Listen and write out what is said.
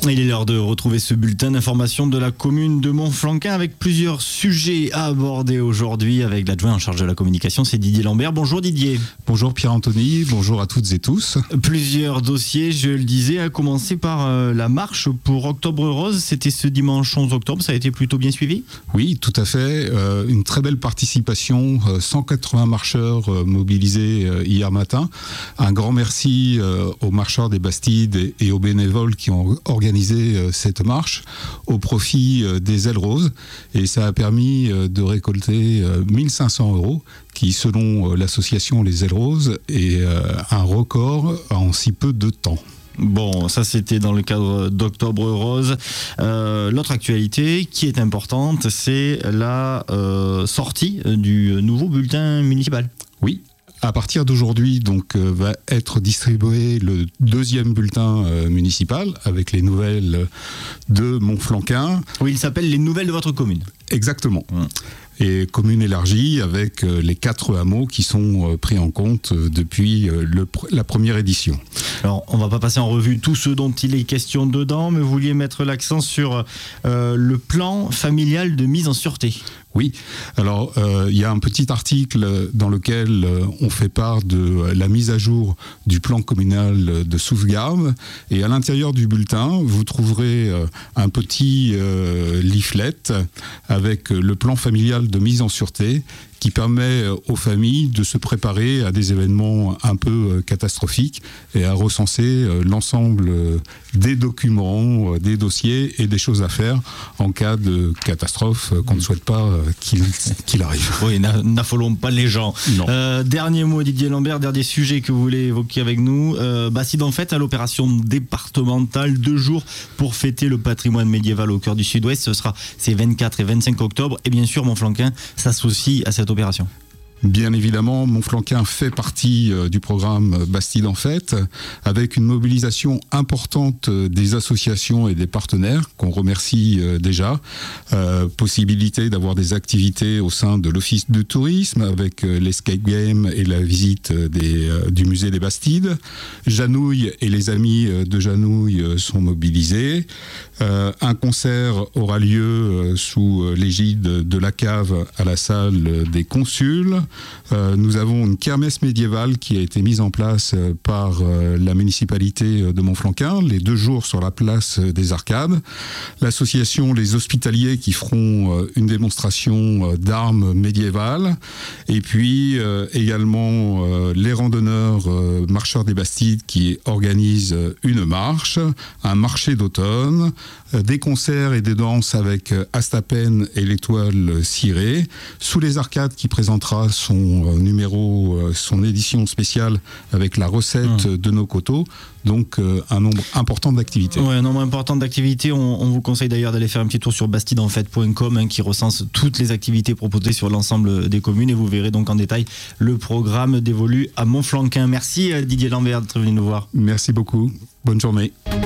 Il est l'heure de retrouver ce bulletin d'information de la commune de Montflanquin avec plusieurs sujets à aborder aujourd'hui avec l'adjoint en charge de la communication, c'est Didier Lambert. Bonjour Didier. Bonjour Pierre-Anthony, bonjour à toutes et tous. Plusieurs dossiers, je le disais, à commencer par la marche pour Octobre Rose. C'était ce dimanche 11 octobre, ça a été plutôt bien suivi ? Oui, tout à fait. Une très belle participation, 180 marcheurs mobilisés hier matin. Un grand merci aux marcheurs des Bastides et aux bénévoles qui ont organisé cette marche au profit des Ailes Roses, et ça a permis de récolter 1500 € qui, selon l'association Les Ailes Roses, est un record en si peu de temps. Bon, ça c'était dans le cadre d'Octobre Rose. L'autre actualité qui est importante, c'est la sortie du nouveau bulletin municipal. Oui. À partir d'aujourd'hui, donc, va être distribué le deuxième bulletin municipal avec les nouvelles de Montflanquin. Oui, il s'appelle Les Nouvelles de votre commune. Exactement. Et commune élargie avec les 4 hameaux qui sont pris en compte depuis la première édition. Alors, on ne va pas passer en revue tout ce dont il est question dedans, mais vous vouliez mettre l'accent sur le plan familial de mise en sûreté. Oui, alors il y a un petit article dans lequel on fait part de la mise à jour du plan communal de sauvegarde, et à l'intérieur du bulletin, vous trouverez un petit leaflet avec le plan familial de mise en sûreté qui permet aux familles de se préparer à des événements un peu catastrophiques et à recenser l'ensemble des documents, des dossiers et des choses à faire en cas de catastrophe qu'on ne souhaite pas qu'il arrive. Oui, n'affolons pas les gens. Dernier mot, Didier Lambert, dernier sujet que vous voulez évoquer avec nous. Bastide en fête à l'opération départementale, 2 jours pour fêter le patrimoine médiéval au cœur du Sud-Ouest. Ce sera ces 24 et 25 octobre. Et bien sûr, Montflanquin s'associe à cette opération. Bien évidemment, Montflanquin fait partie du programme Bastide en fête, avec une mobilisation importante des associations et des partenaires qu'on remercie déjà. Possibilité d'avoir des activités au sein de l'Office de tourisme avec l'escape game et la visite du musée des Bastides. Janouille et les amis de Janouille sont mobilisés. Un concert aura lieu sous l'égide de la cave à la salle des consuls. Nous avons une kermesse médiévale qui a été mise en place par la municipalité de Montflanquin, les 2 jours sur la place des Arcades. L'association Les Hospitaliers qui feront une démonstration d'armes médiévales. Et puis également les randonneurs marcheurs des Bastides qui organisent une marche, un marché d'automne, des concerts et des danses avec Astapen et l'Étoile cirée, sous les Arcades qui présentera son édition spéciale avec la recette de nos coteaux. Donc un nombre important d'activités. Oui, un nombre important d'activités. On vous conseille d'ailleurs d'aller faire un petit tour sur bastidenfête.com qui recense toutes les activités proposées sur l'ensemble des communes, et vous verrez donc en détail le programme dévolu à Montflanquin. Merci Didier Lambert d'être venu nous voir. Merci beaucoup. Bonne journée.